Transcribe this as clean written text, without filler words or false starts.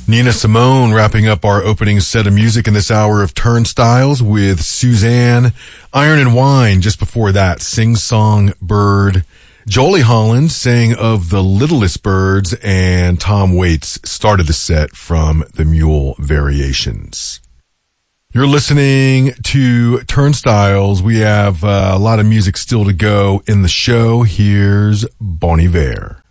Nina Simone wrapping up our opening set of music in this hour of Turnstiles with Suzanne. Iron and Wine just before that, Sing Song Bird. Jolie Holland sang of The Littlest Birds, and Tom Waits started the set from The Mule Variations. You're listening to Turnstiles. We have a lot of music still to go in the show. Here's Bon Iver.